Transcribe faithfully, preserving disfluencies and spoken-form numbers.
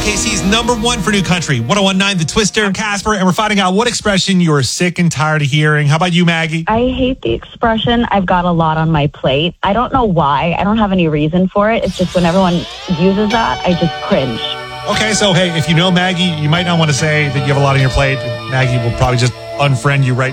K C's number one for new country. one oh one point nine The Twister. I'm Casper, and we're finding out what expression you are sick and tired of hearing. How about you, Maggie? I hate the expression, I've got a lot on my plate. I don't know why. I don't have any reason for it. It's just when everyone uses that, I just cringe. Okay, so hey, if you know Maggie, you might not want to say that you have a lot on your plate. Maggie will probably just unfriend you right